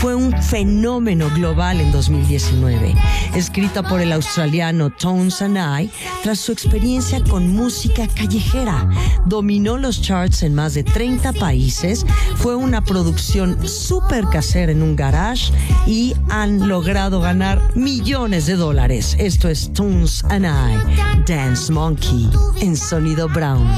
fue un fenómeno global en 2019. Escrita por el australiano Tones and I, tras su experiencia con música callejera, dominó los charts en más de 30 países, fue una producción súper casera en un garage y han logrado ganar millones de dólares. Esto es Tones and I, Dance Monkey, en Sonido Brown.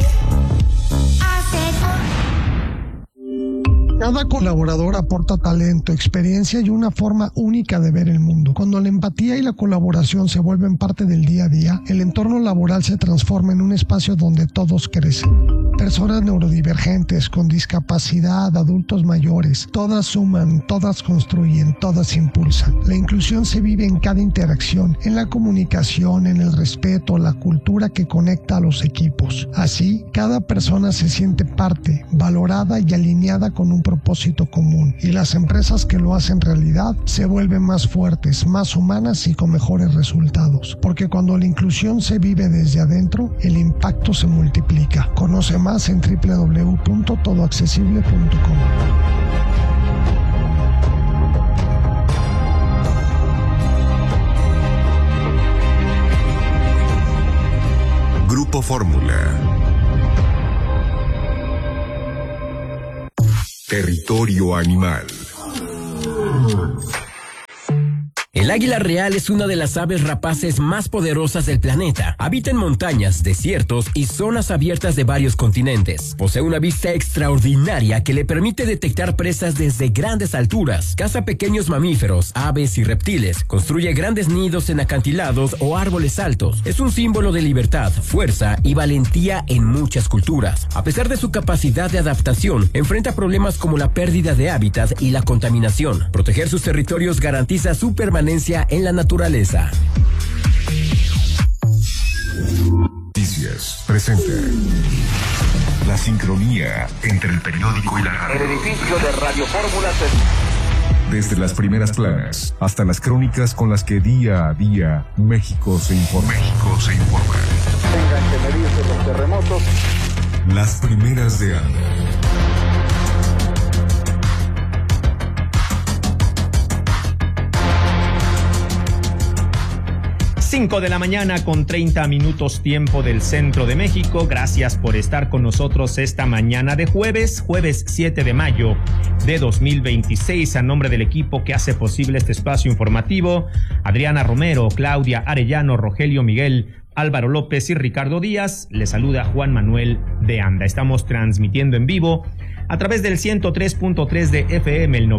Cada colaborador aporta talento, experiencia y una forma única de ver el mundo. Cuando la empatía y la colaboración se vuelven parte del día a día, el entorno laboral se transforma en un espacio donde todos crecen. Personas neurodivergentes, con discapacidad, adultos mayores, todas suman, todas construyen, todas impulsan. La inclusión se vive en cada interacción, en la comunicación, en el respeto, la cultura que conecta a los equipos. Así, cada persona se siente parte, valorada y alineada con un propósito común, y las empresas que lo hacen realidad se vuelven más fuertes, más humanas y con mejores resultados. Porque cuando la inclusión se vive desde adentro, el impacto se multiplica. Conoce más en www.todoaccesible.com. Grupo Fórmula. Territorio animal. El águila real es una de las aves rapaces más poderosas del planeta. Habita en montañas, desiertos y zonas abiertas de varios continentes. Posee una vista extraordinaria que le permite detectar presas desde grandes alturas. Caza pequeños mamíferos, aves y reptiles. Construye grandes nidos en acantilados o árboles altos. Es un símbolo de libertad, fuerza y valentía en muchas culturas. A pesar de su capacidad de adaptación, enfrenta problemas como la pérdida de hábitat y la contaminación. Proteger sus territorios garantiza su permanencia en la naturaleza. Noticias presenta la sincronía entre el periódico y la radio. El edificio de Radio Fórmula Desde las primeras planas hasta las crónicas con las que día a día México se informa. tengan que medirse los terremotos. Las primeras de ANDA. 5 de la mañana con 30 minutos tiempo del centro de México. Gracias por estar con nosotros esta mañana de jueves 7 de mayo de 2026. A nombre del equipo que hace posible este espacio informativo, Adriana Romero, Claudia Arellano, Rogelio Miguel, Álvaro López y Ricardo Díaz, les saluda Juan Manuel de Anda. Estamos transmitiendo en vivo a través del 103.3 de FM, el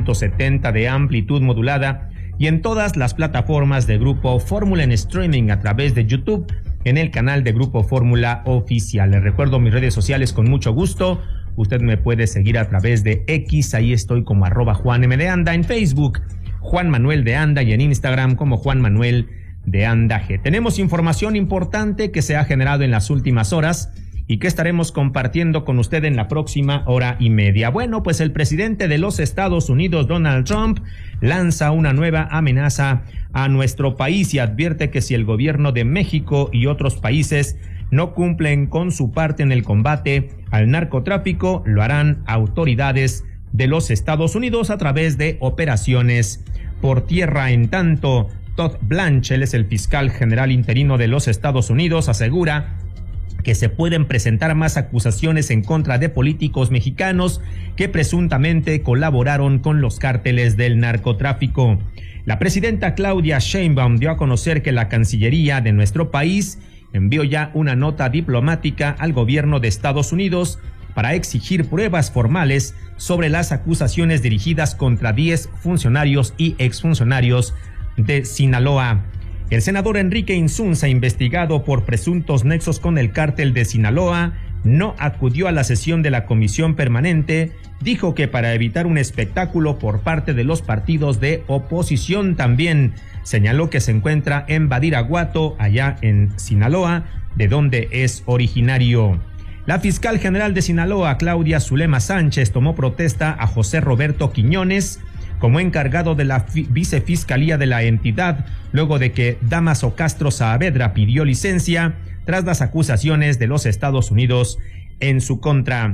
970 de amplitud modulada, y en todas las plataformas de Grupo Fórmula en streaming a través de YouTube en el canal de Grupo Fórmula Oficial. Les recuerdo mis redes sociales con mucho gusto. Usted me puede seguir a través de X, ahí estoy como @JuanMDeAnda, en Facebook Juan Manuel de Anda y en Instagram como Juan Manuel de Anda G. Tenemos información importante que se ha generado en las últimas horas y que estaremos compartiendo con usted en la próxima hora y media. Bueno, pues el presidente de los Estados Unidos, Donald Trump, lanza una nueva amenaza a nuestro país y advierte que si el gobierno de México y otros países no cumplen con su parte en el combate al narcotráfico, lo harán autoridades de los Estados Unidos a través de operaciones por tierra. En tanto, Todd Blanche, él es el fiscal general interino de los Estados Unidos, asegura que se pueden presentar más acusaciones en contra de políticos mexicanos que presuntamente colaboraron con los cárteles del narcotráfico. La presidenta Claudia Sheinbaum dio a conocer que la Cancillería de nuestro país envió ya una nota diplomática al gobierno de Estados Unidos para exigir pruebas formales sobre las acusaciones dirigidas contra 10 funcionarios y exfuncionarios de Sinaloa. El senador Enrique Insunza, investigado por presuntos nexos con el cártel de Sinaloa, no acudió a la sesión de la comisión permanente. Dijo que para evitar un espectáculo por parte de los partidos de oposición. También señaló que se encuentra en Badiraguato, allá en Sinaloa, de donde es originario. La fiscal general de Sinaloa, Claudia Zulema Sánchez, tomó protesta a José Roberto Quiñones como encargado de la vicefiscalía de la entidad, luego de que Dámaso Castro Saavedra pidió licencia tras las acusaciones de los Estados Unidos en su contra.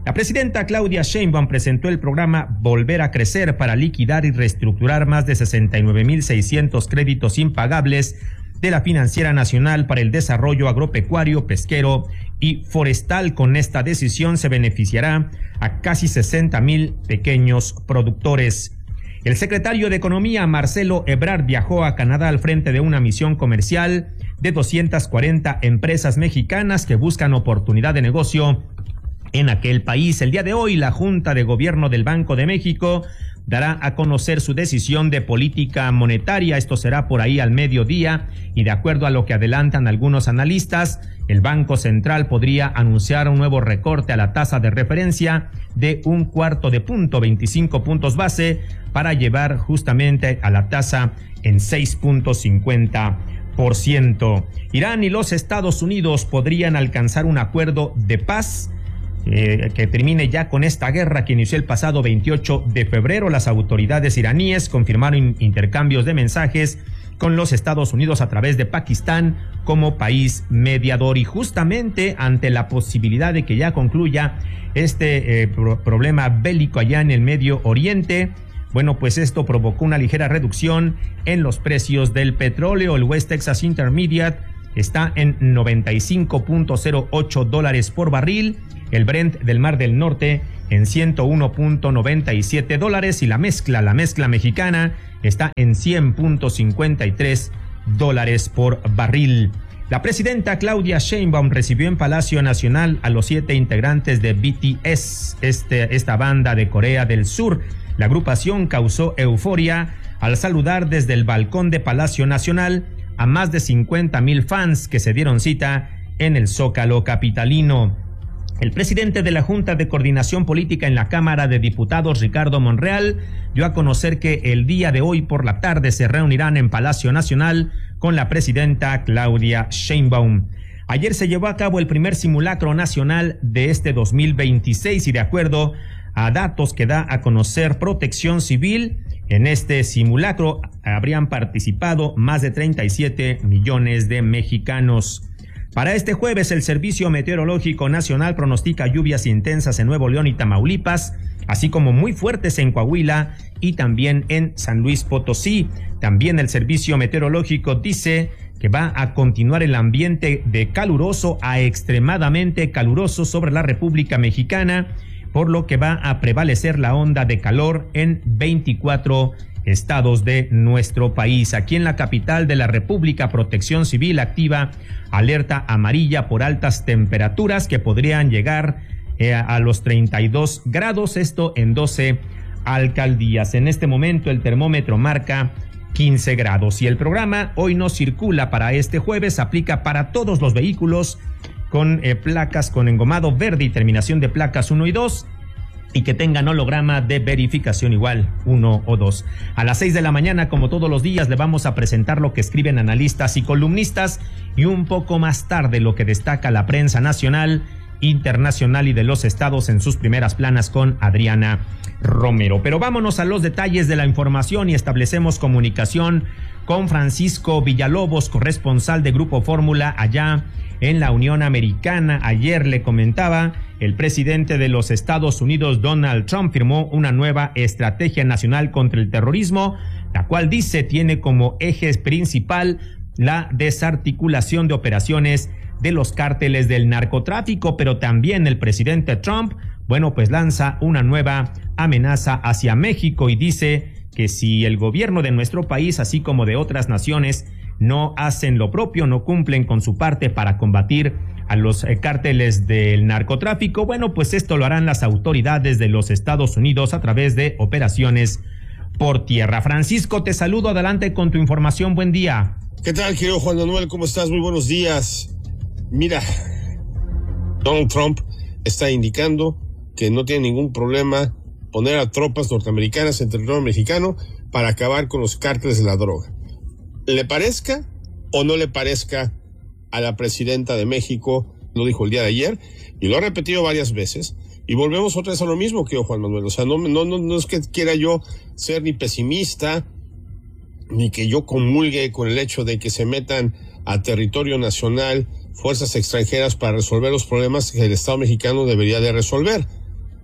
La presidenta Claudia Sheinbaum presentó el programa Volver a Crecer para liquidar y reestructurar más de 69,600 créditos impagables de la Financiera Nacional para el Desarrollo Agropecuario, Pesquero y Forestal. Con esta decisión se beneficiará a casi 60,000 pequeños productores. El secretario de Economía, Marcelo Ebrard, viajó a Canadá al frente de una misión comercial de 240 empresas mexicanas que buscan oportunidad de negocio en aquel país. El día de hoy, la Junta de Gobierno del Banco de México dará a conocer su decisión de política monetaria. Esto será por ahí al mediodía y de acuerdo a lo que adelantan algunos analistas, el Banco Central podría anunciar un nuevo recorte a la tasa de referencia de 1/4 punto, 25 puntos base, para llevar justamente a la tasa en 6.50%. Irán y los Estados Unidos podrían alcanzar un acuerdo de paz que termine ya con esta guerra que inició el pasado 28 de febrero. Las autoridades iraníes confirmaron intercambios de mensajes con los Estados Unidos a través de Pakistán como país mediador, y justamente ante la posibilidad de que ya concluya este problema bélico allá en el Medio Oriente, bueno, pues esto provocó una ligera reducción en los precios del petróleo. El West Texas Intermediate está en $95.08 por barril, el Brent del Mar del Norte en $101.97 y la mezcla mexicana está en $100.53 por barril. La presidenta Claudia Sheinbaum recibió en Palacio Nacional a los 7 integrantes de BTS, esta banda de Corea del Sur. La agrupación causó euforia al saludar desde el balcón de Palacio Nacional a más de 50,000 fans que se dieron cita en el Zócalo capitalino. El presidente de la Junta de Coordinación Política en la Cámara de Diputados, Ricardo Monreal, dio a conocer que el día de hoy por la tarde se reunirán en Palacio Nacional con la presidenta Claudia Sheinbaum. Ayer se llevó a cabo el primer simulacro nacional de este 2026 y de acuerdo a datos que da a conocer Protección Civil, en este simulacro habrían participado más de 37 millones de mexicanos. Para este jueves, el Servicio Meteorológico Nacional pronostica lluvias intensas en Nuevo León y Tamaulipas, así como muy fuertes en Coahuila y también en San Luis Potosí. También el Servicio Meteorológico dice que va a continuar el ambiente de caluroso a extremadamente caluroso sobre la República Mexicana, por lo que va a prevalecer la onda de calor en 24 estados de nuestro país. Aquí en la capital de la República, Protección Civil activa alerta amarilla por altas temperaturas que podrían llegar a los 32 grados, esto en 12 alcaldías. En este momento el termómetro marca 15 grados y el programa Hoy No Circula para este jueves aplica para todos los vehículos con placas con engomado verde y terminación de placas 1 y 2 y que tengan holograma de verificación igual 1 o 2. A las 6 de la mañana, como todos los días, le vamos a presentar lo que escriben analistas y columnistas y un poco más tarde lo que destaca la prensa nacional, internacional y de los estados en sus primeras planas con Adriana Romero. Pero vámonos a los detalles de la información y establecemos comunicación con Francisco Villalobos, corresponsal de Grupo Fórmula allá en la Unión Americana. Ayer le comentaba, el presidente de los Estados Unidos, Donald Trump, firmó una nueva estrategia nacional contra el terrorismo, la cual dice tiene como eje principal la desarticulación de operaciones de los cárteles del narcotráfico, pero también el presidente Trump, bueno, pues lanza una nueva amenaza hacia México y dice que si el gobierno de nuestro país, así como de otras naciones, no hacen lo propio, no cumplen con su parte para combatir a los cárteles del narcotráfico, bueno, pues esto lo harán las autoridades de los Estados Unidos a través de operaciones por tierra. Francisco, te saludo, adelante con tu información, buen día. ¿Qué tal, querido Juan Manuel? ¿Cómo estás? Muy buenos días. Mira, Donald Trump está indicando que no tiene ningún problema poner a tropas norteamericanas en territorio mexicano para acabar con los cárteles de la droga. ¿Le parezca o no le parezca a la presidenta de México? Lo dijo el día de ayer y lo ha repetido varias veces. Y volvemos otra vez a lo mismo, querido Juan Manuel. O sea, no es que quiera yo ser ni pesimista, ni que yo comulgue con el hecho de que se metan a territorio nacional fuerzas extranjeras para resolver los problemas que el Estado mexicano debería de resolver.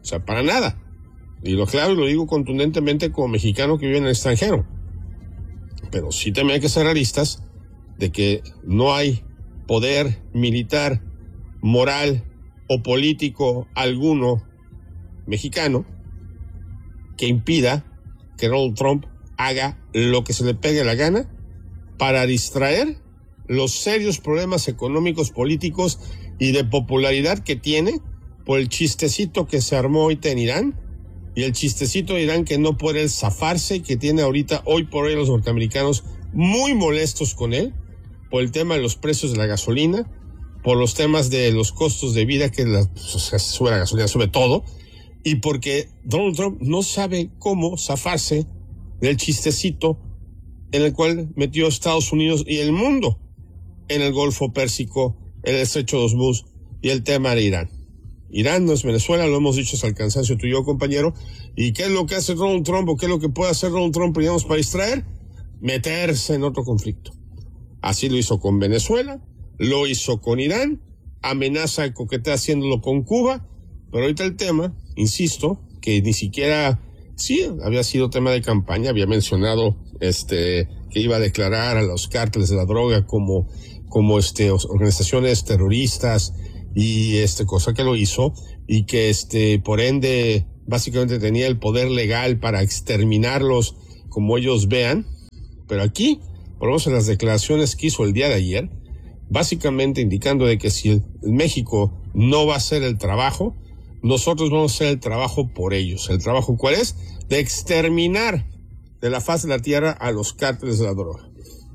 O sea, para nada. Y lo claro, lo digo contundentemente como mexicano que vive en el extranjero. Pero sí también hay que ser realistas de que no hay poder militar, moral o político alguno mexicano que impida que Donald Trump haga lo que se le pegue la gana para distraer los serios problemas económicos, políticos y de popularidad que tiene por el chistecito que se armó ahorita en Irán, y el chistecito de Irán que no puede zafarse, que tiene ahorita, hoy por hoy, los norteamericanos muy molestos con él, por el tema de los precios de la gasolina, por los temas de los costos de vida, que sube la gasolina, sube todo, y porque Donald Trump no sabe cómo zafarse del chistecito en el cual metió a Estados Unidos y el mundo en el Golfo Pérsico, en el Estrecho de Hormuz y el tema de Irán. Irán no es Venezuela, lo hemos dicho hasta el cansancio tú y yo, compañero. ¿Y qué es lo que hace Donald Trump o qué es lo que puede hacer Donald Trump, digamos, para distraer? Meterse en otro conflicto. Así lo hizo con Venezuela, lo hizo con Irán, amenaza y coquetea haciéndolo con Cuba, pero ahorita el tema, insisto, que ni siquiera, sí, había sido tema de campaña, había mencionado que iba a declarar a los cárteles de la droga como organizaciones terroristas y cosa que lo hizo, y que por ende básicamente tenía el poder legal para exterminarlos como ellos vean. Pero aquí, por lo menos en las declaraciones que hizo el día de ayer, básicamente indicando de que si México no va a hacer el trabajo, nosotros vamos a hacer el trabajo por ellos. ¿El trabajo cuál es? De exterminar de la faz de la tierra a los cárteles de la droga.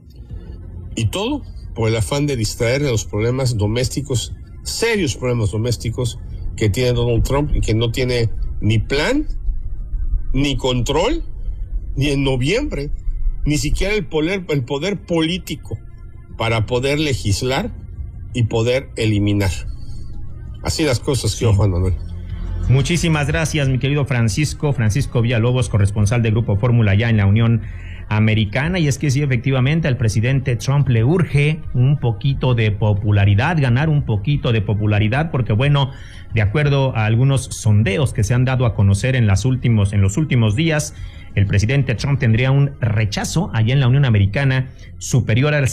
Y todo por el afán de distraer de los problemas domésticos, serios problemas domésticos que tiene Donald Trump, y que no tiene ni plan, ni control, ni en noviembre, ni siquiera el poder político para poder legislar y poder eliminar. Así las cosas, sí. Juan Manuel. Muchísimas gracias, mi querido Francisco Villalobos, corresponsal de Grupo Fórmula ya en la Unión Americana. Y es que sí, efectivamente, al presidente Trump le urge un poquito de popularidad, ganar un poquito de popularidad, porque bueno, de acuerdo a algunos sondeos que se han dado a conocer en los últimos días, el presidente Trump tendría un rechazo allá en la Unión Americana superior al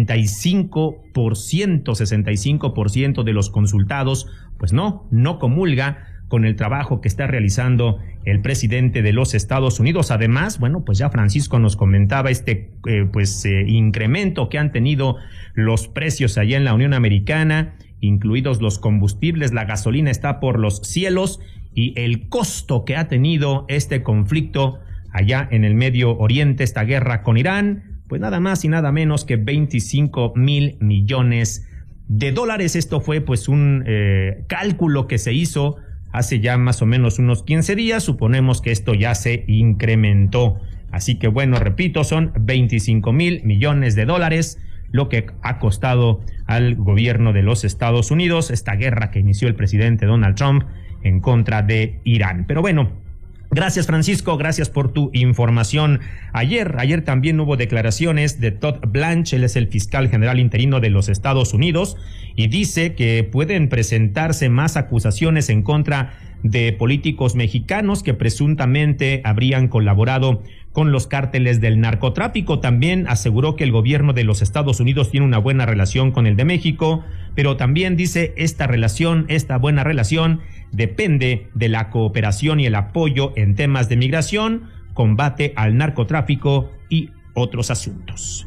65% de los consultados, pues no comulga con el trabajo que está realizando el presidente de los Estados Unidos. Además, bueno, pues ya Francisco nos comentaba incremento que han tenido los precios allá en la Unión Americana, incluidos los combustibles, la gasolina está por los cielos, y el costo que ha tenido este conflicto allá en el Medio Oriente, esta guerra con Irán, pues nada más y nada menos que $25,000 millones. Esto fue pues un cálculo que se hizo hace ya más o menos unos 15 días, suponemos que esto ya se incrementó. Así que bueno, repito, son $25,000 millones, lo que ha costado al gobierno de los Estados Unidos esta guerra que inició el presidente Donald Trump en contra de Irán. Pero bueno, gracias Francisco, gracias por tu información. Ayer también hubo declaraciones de Todd Blanche, él es el fiscal general interino de los Estados Unidos, y dice que pueden presentarse más acusaciones en contra de políticos mexicanos que presuntamente habrían colaborado con los cárteles del narcotráfico. También aseguró que el gobierno de los Estados Unidos tiene una buena relación con el de México, pero también dice esta buena relación depende de la cooperación y el apoyo en temas de migración, combate al narcotráfico y otros asuntos.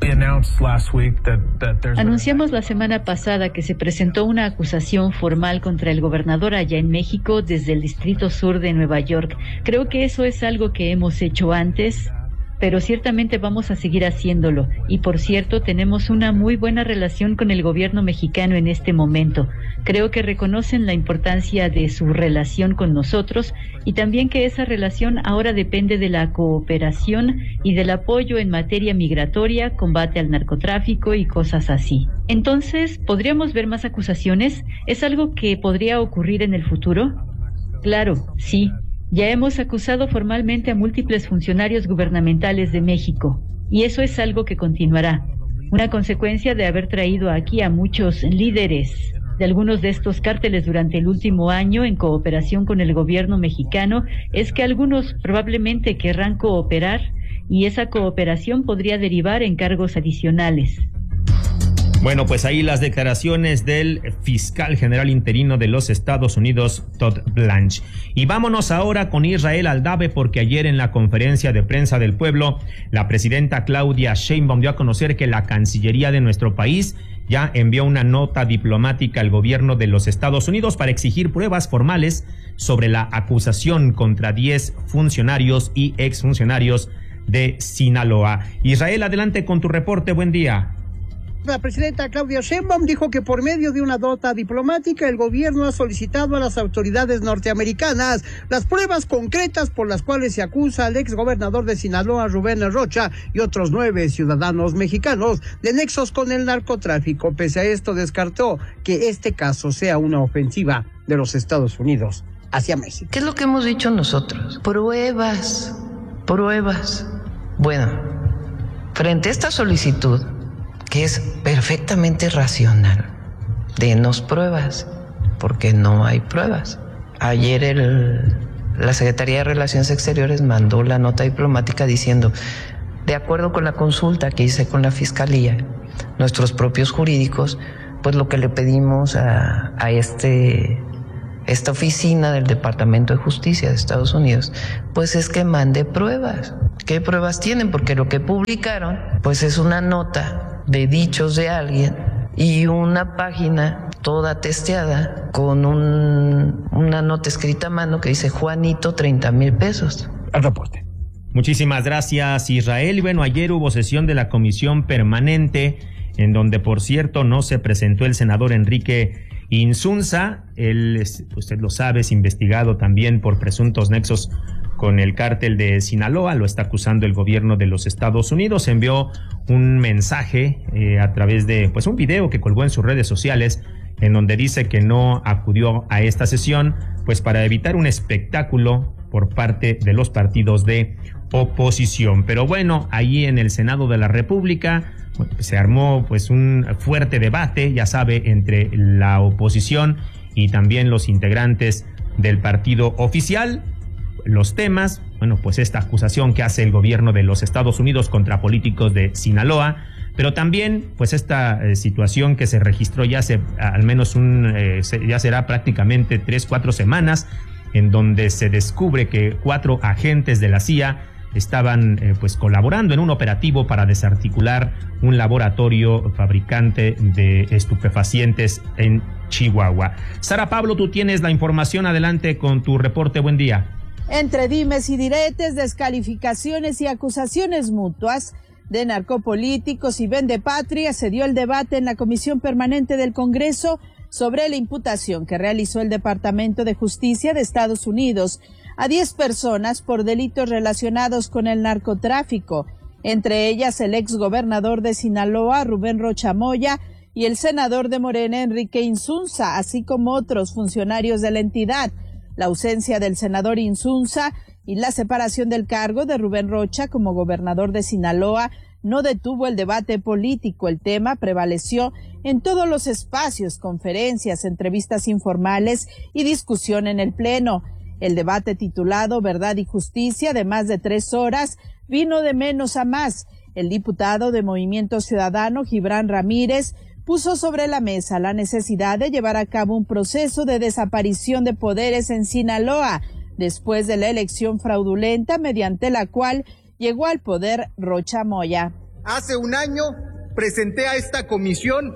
Anunciamos la semana pasada que se presentó una acusación formal contra el gobernador allá en México desde el Distrito Sur de Nueva York. Creo que eso es algo que hemos hecho antes, pero ciertamente vamos a seguir haciéndolo. Y por cierto, tenemos una muy buena relación con el gobierno mexicano en este momento. Creo que reconocen la importancia de su relación con nosotros y también que esa relación ahora depende de la cooperación y del apoyo en materia migratoria, combate al narcotráfico y cosas así. Entonces, ¿podríamos ver más acusaciones? ¿Es algo que podría ocurrir en el futuro? Claro, sí. Ya hemos acusado formalmente a múltiples funcionarios gubernamentales de México, y eso es algo que continuará, una consecuencia de haber traído aquí a muchos líderes de algunos de estos cárteles durante el último año en cooperación con el gobierno mexicano es que algunos probablemente querrán cooperar y esa cooperación podría derivar en cargos adicionales. Bueno, pues ahí las declaraciones del fiscal general interino de los Estados Unidos, Todd Blanche. Y vámonos ahora con Israel Aldave, porque ayer en la conferencia de prensa del pueblo, la presidenta Claudia Sheinbaum dio a conocer que la Cancillería de nuestro país ya envió una nota diplomática al gobierno de los Estados Unidos para exigir pruebas formales sobre la acusación contra 10 funcionarios y exfuncionarios de Sinaloa. Israel, adelante con tu reporte. Buen día. La presidenta Claudia Sheinbaum dijo que por medio de una nota diplomática el gobierno ha solicitado a las autoridades norteamericanas las pruebas concretas por las cuales se acusa al exgobernador de Sinaloa, Rubén Rocha, y otros 9 ciudadanos mexicanos de nexos con el narcotráfico. Pese a esto, descartó que este caso sea una ofensiva de los Estados Unidos hacia México. ¿Qué es lo que hemos dicho nosotros? Pruebas. Bueno, frente a esta solicitud, que es perfectamente racional, denos pruebas, porque no hay pruebas. Ayer la Secretaría de Relaciones Exteriores mandó la nota diplomática diciendo, de acuerdo con la consulta que hice con la Fiscalía, nuestros propios jurídicos, pues lo que le pedimos a esta oficina del Departamento de Justicia de Estados Unidos, pues es que mande pruebas. ¿Qué pruebas tienen? Porque lo que publicaron, pues es una nota de dichos de alguien y una página toda testeada con una nota escrita a mano que dice Juanito 30,000 pesos. Al reporte. Muchísimas gracias, Israel. Y bueno, ayer hubo sesión de la Comisión Permanente, en donde, por cierto, no se presentó el senador Enrique Insunza. Él, usted lo sabe, es investigado también por presuntos nexos con el cártel de Sinaloa. Lo está acusando el gobierno de los Estados Unidos. Envió un mensaje a través de un video que colgó en sus redes sociales, en donde dice que no acudió a esta sesión pues para evitar un espectáculo por parte de los partidos de oposición. Pero bueno, ahí en el Senado de la República se armó pues un fuerte debate, ya sabe, entre la oposición y también los integrantes del partido oficial. Los temas, pues esta acusación que hace el gobierno de los Estados Unidos contra políticos de Sinaloa, pero también pues esta situación que se registró ya hace al menos ya será prácticamente 3-4 semanas, en donde se descubre que 4 agentes de la CIA estaban colaborando en un operativo para desarticular un laboratorio fabricante de estupefacientes en Chihuahua. Sara Pablo, tú tienes la información, adelante con tu reporte. Buen día. Entre dimes y diretes, descalificaciones y acusaciones mutuas de narcopolíticos y vendepatria, se dio el debate en la Comisión Permanente del Congreso sobre la imputación que realizó el Departamento de Justicia de Estados Unidos a 10 personas por delitos relacionados con el narcotráfico, entre ellas el exgobernador de Sinaloa, Rubén Rocha Moya, y el senador de Morena, Enrique Insunza, así como otros funcionarios de la entidad. La ausencia del senador Insunza y la separación del cargo de Rubén Rocha como gobernador de Sinaloa no detuvo el debate político. El tema prevaleció en todos los espacios, conferencias, entrevistas informales y discusión en el Pleno. El debate titulado Verdad y Justicia, de más de 3 horas, vino de menos a más. El diputado de Movimiento Ciudadano, Gibran Ramírez, puso sobre la mesa la necesidad de llevar a cabo un proceso de desaparición de poderes en Sinaloa, después de la elección fraudulenta mediante la cual llegó al poder Rocha Moya. Hace un año presenté a esta comisión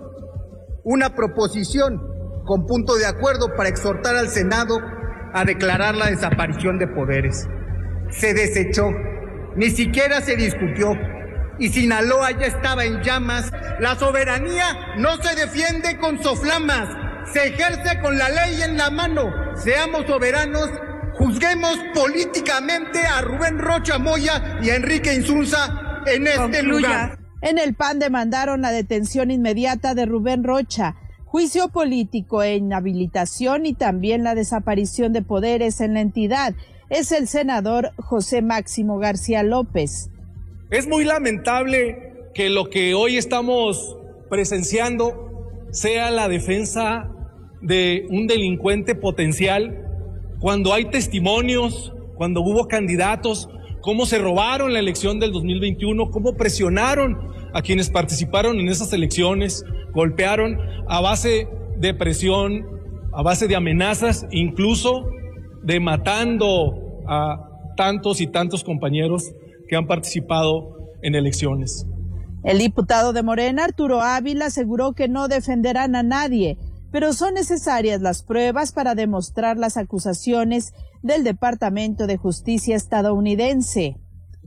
una proposición con punto de acuerdo para exhortar al Senado a declarar la desaparición de poderes. Se desechó, ni siquiera se discutió. Y Sinaloa ya estaba en llamas. La soberanía no se defiende con soflamas, se ejerce con la ley en la mano. Seamos soberanos, juzguemos políticamente a Rubén Rocha Moya y a Enrique Insunza en este lugar. En el PAN demandaron la detención inmediata de Rubén Rocha, juicio político e inhabilitación y también la desaparición de poderes en la entidad. Es el senador José Máximo García López. Es muy lamentable que lo que hoy estamos presenciando sea la defensa de un delincuente potencial, cuando hay testimonios, cuando hubo candidatos, cómo se robaron la elección del 2021, cómo presionaron a quienes participaron en esas elecciones, golpearon a base de presión, a base de amenazas, incluso de matando a tantos y tantos compañeros que han participado en elecciones. El diputado de Morena, Arturo Ávila, aseguró que no defenderán a nadie, pero son necesarias las pruebas para demostrar las acusaciones del Departamento de Justicia estadounidense.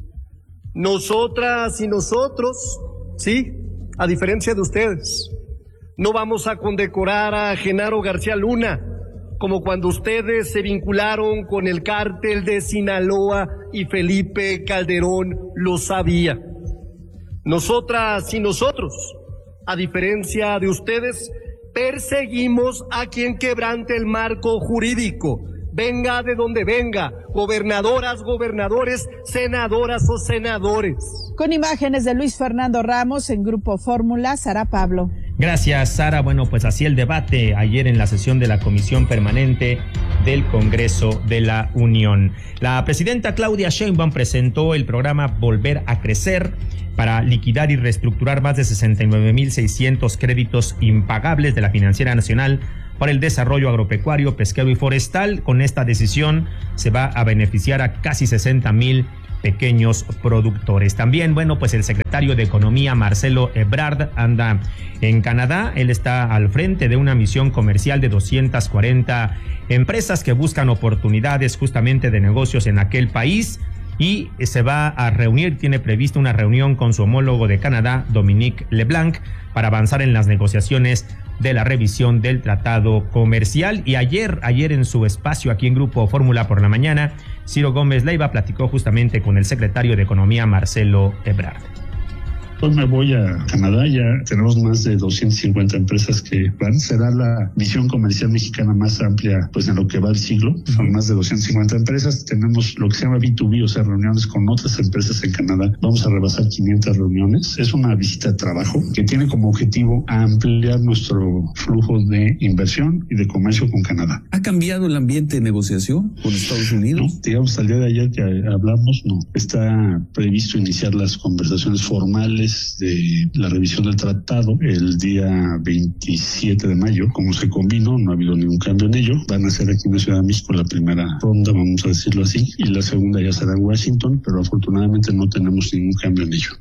Nosotras y nosotros, sí, a diferencia de ustedes, no vamos a condecorar a Genaro García Luna, como cuando ustedes se vincularon con el cártel de Sinaloa y Felipe Calderón lo sabía. Nosotras y nosotros, a diferencia de ustedes, perseguimos a quien quebrante el marco jurídico, venga de donde venga, gobernadoras, gobernadores, senadoras o senadores. Con imágenes de Luis Fernando Ramos en Grupo Fórmula, Sara Pablo. Gracias, Sara. Bueno, pues así el debate ayer en la sesión de la Comisión Permanente del Congreso de la Unión. La presidenta Claudia Sheinbaum presentó el programa Volver a Crecer para liquidar y reestructurar más de 69,600 créditos impagables de la Financiera Nacional para el desarrollo agropecuario, pesquero y forestal. Con esta decisión se va a beneficiar a casi 60,000 pequeños productores. También, bueno, pues el secretario de Economía, Marcelo Ebrard, anda en Canadá. Él está al frente de una misión comercial de 240 empresas que buscan oportunidades justamente de negocios en aquel país, y se va a reunir, tiene previsto una reunión con su homólogo de Canadá, Dominique LeBlanc, para avanzar en las negociaciones de la revisión del tratado comercial. Y ayer en su espacio aquí en Grupo Fórmula por la mañana, Ciro Gómez Leiva platicó justamente con el secretario de Economía, Marcelo Ebrard. Hoy me voy a Canadá, ya tenemos más de 250 empresas que van. Será la misión comercial mexicana más amplia pues en lo que va el siglo. Son más de 250 empresas. Tenemos lo que se llama B2B, o sea, reuniones con otras empresas en Canadá. Vamos a rebasar 500 reuniones. Es una visita de trabajo que tiene como objetivo ampliar nuestro flujo de inversión y de comercio con Canadá. ¿Ha cambiado el ambiente de negociación con Estados Unidos? No, digamos, al día de ayer que hablamos, no. Está previsto iniciar las conversaciones formales de la revisión del tratado el día 27 de mayo. Como se combinó, no ha habido ningún cambio en ello. Van a ser aquí en la Ciudad de México la primera ronda, vamos a decirlo así, y la segunda ya será en Washington, pero afortunadamente no tenemos ningún cambio en ello.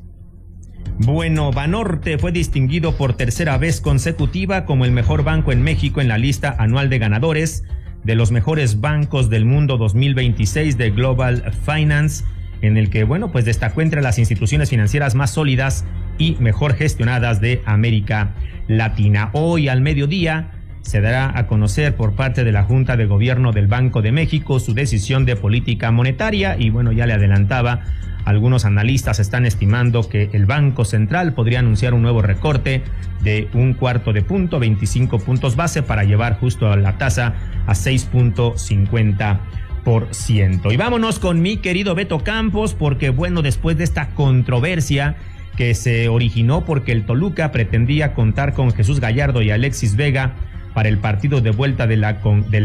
Bueno, Banorte fue distinguido por tercera vez consecutiva como el mejor banco en México en la lista anual de ganadores de los mejores bancos del mundo 2026 de Global Finance, en el que, bueno, pues destacó entre las instituciones financieras más sólidas y mejor gestionadas de América Latina. Hoy al mediodía se dará a conocer por parte de la Junta de Gobierno del Banco de México su decisión de política monetaria, y bueno, ya le adelantaba, algunos analistas están estimando que el Banco Central podría anunciar un nuevo recorte de 1/4 de punto, 25 puntos base, para llevar justo a la tasa a 6.50%. Y vámonos con mi querido Beto Campos, porque bueno, después de esta controversia que se originó porque el Toluca pretendía contar con Jesús Gallardo y Alexis Vega para el partido de vuelta de la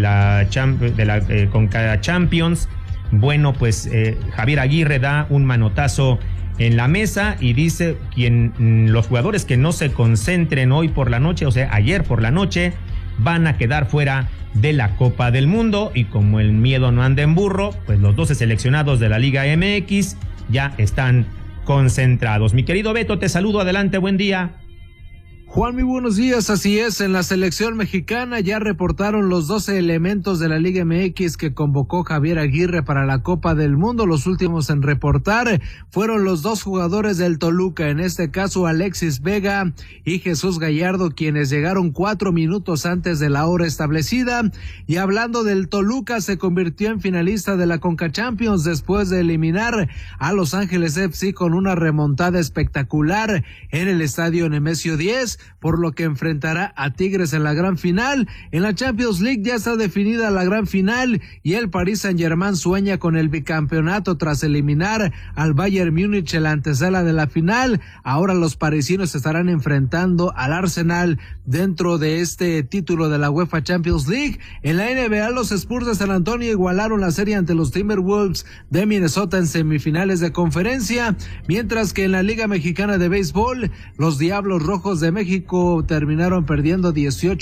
Conca Champions, bueno, pues Javier Aguirre da un manotazo en la mesa y dice los jugadores que no se concentren hoy por la noche, o sea, ayer por la noche, van a quedar fuera de la Copa del Mundo. Y como el miedo no anda en burro, pues los 12 seleccionados de la Liga MX ya están concentrados. Mi querido Beto, te saludo, adelante, buen día. Juan, muy buenos días. Así es, en la selección mexicana ya reportaron los 12 elementos de la Liga MX que convocó Javier Aguirre para la Copa del Mundo. Los últimos en reportar fueron los dos jugadores del Toluca, en este caso Alexis Vega y Jesús Gallardo, quienes llegaron 4 minutos antes de la hora establecida. Y hablando del Toluca, se convirtió en finalista de la Conca Champions después de eliminar a Los Ángeles FC con una remontada espectacular en el estadio Nemesio 10. por lo que enfrentará a Tigres en la gran final. En la Champions League ya está definida la gran final y el Paris Saint-Germain sueña con el bicampeonato tras eliminar al Bayern Múnich en la antesala de la final. Ahora los parisinos estarán enfrentando al Arsenal dentro de este título de la UEFA Champions League. En la NBA, los Spurs de San Antonio igualaron la serie ante los Timberwolves de Minnesota en semifinales de conferencia, mientras que en la Liga Mexicana de Béisbol, los Diablos Rojos de México terminaron perdiendo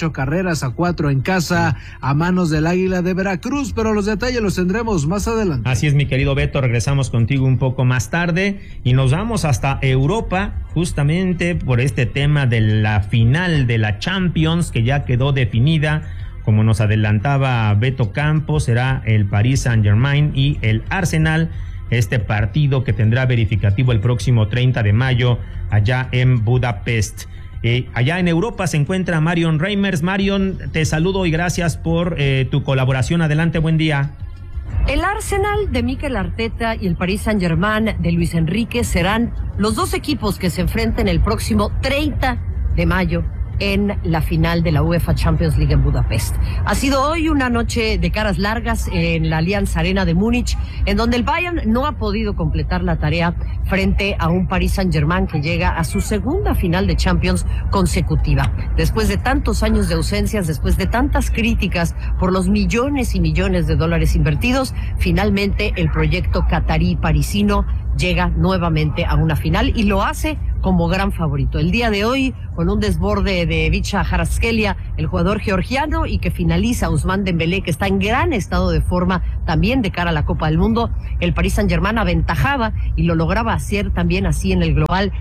18-4 en casa a manos del Águila de Veracruz, pero los detalles los tendremos más adelante. Así es, mi querido Beto, regresamos contigo un poco más tarde y nos vamos hasta Europa, justamente por este tema de la final de la Champions, que ya quedó definida. Como nos adelantaba Beto Campos, será el Paris Saint-Germain y el Arsenal, este partido que tendrá verificativo el próximo 30 de mayo allá en Budapest. Allá en Europa se encuentra Marion Reimers. Marion, te saludo y gracias por tu colaboración. Adelante, buen día. El Arsenal de Mikel Arteta y el Paris Saint-Germain de Luis Enrique serán los dos equipos que se enfrenten el próximo 30 de mayo en la final de la UEFA Champions League en Budapest. Ha sido hoy una noche de caras largas en la Allianz Arena de Múnich, en donde el Bayern no ha podido completar la tarea frente a un Paris Saint-Germain que llega a su segunda final de Champions consecutiva. Después de tantos años de ausencias, después de tantas críticas por los millones y millones de dólares invertidos, finalmente el proyecto catarí parisino llega nuevamente a una final y lo hace como gran favorito. El día de hoy, con un desborde de Vicha Kvaratskhelia, el jugador georgiano, y que finaliza Ousmane Dembélé, que está en gran estado de forma también de cara a la Copa del Mundo, el Paris Saint-Germain aventajaba y lo lograba hacer también así en el global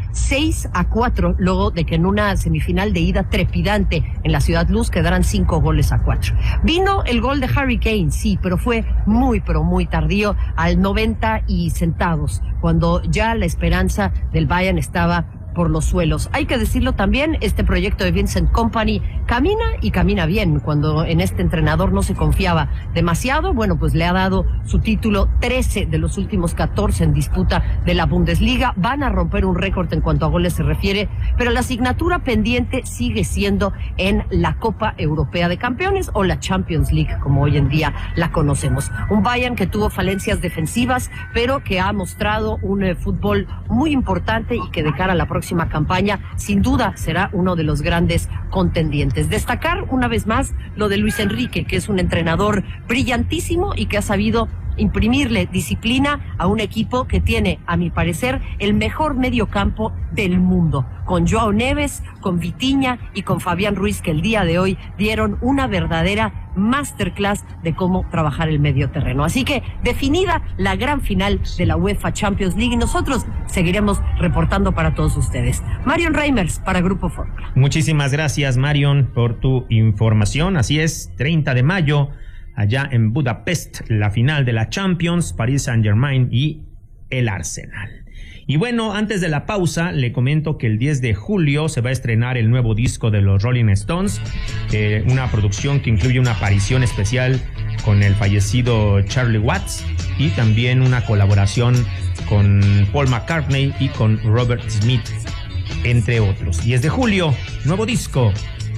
6-4, luego de que en una semifinal de ida trepidante en la Ciudad Luz quedaran 5-4. Vino el gol de Harry Kane, sí, pero fue muy tardío, al 90 y centavos, cuando ya la esperanza del Bayern estaba por los suelos. Hay que decirlo también, este proyecto de Vincent Kompany camina y camina bien. Cuando en este entrenador no se confiaba demasiado, bueno, pues le ha dado su título 13 de los últimos 14 en disputa de la Bundesliga. Van a romper un récord en cuanto a goles se refiere, pero la asignatura pendiente sigue siendo en la Copa Europea de Campeones o la Champions League, como hoy en día la conocemos. Un Bayern que tuvo falencias defensivas, pero que ha mostrado un fútbol muy importante y que de cara a la próxima campaña, sin duda, será uno de los grandes contendientes. Destacar una vez más lo de Luis Enrique, que es un entrenador brillantísimo y que ha sabido imprimirle disciplina a un equipo que tiene, a mi parecer, el mejor mediocampo del mundo, con Joao Neves, con Vitinha y con Fabián Ruiz, que el día de hoy dieron una verdadera masterclass de cómo trabajar el medio terreno. Así que definida la gran final de la UEFA Champions League y nosotros seguiremos reportando para todos ustedes. Marion Reimers para Grupo Fórmula. Muchísimas gracias, Marion, por tu información. Así es, 30 de mayo, allá en Budapest, la final de la Champions, Paris Saint-Germain y el Arsenal. Y bueno, antes de la pausa, le comento que el 10 de julio se va a estrenar el nuevo disco de los Rolling Stones, una producción que incluye una aparición especial con el fallecido Charlie Watts y también una colaboración con Paul McCartney y con Robert Smith, entre otros. 10 de julio, nuevo disco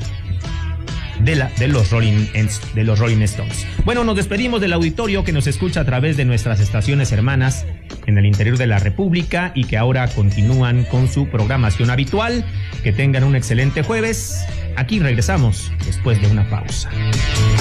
de los Rolling Stones. Bueno, nos despedimos del auditorio que nos escucha a través de nuestras estaciones hermanas en el interior de la República y que ahora continúan con su programación habitual. Que tengan un excelente jueves. Aquí regresamos después de una pausa.